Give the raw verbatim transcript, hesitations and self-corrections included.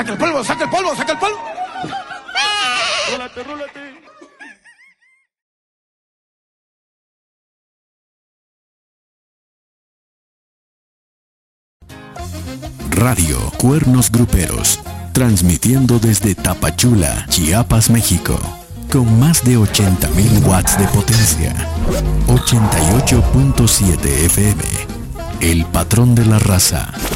saca el polvo, saca el polvo, saca el polvo. Rólate, rólate. Radio Cuernos Gruperos, transmitiendo desde Tapachula, Chiapas, México, con más de ochenta mil watts de potencia. ochenta y ocho punto siete F M, el patrón de la raza.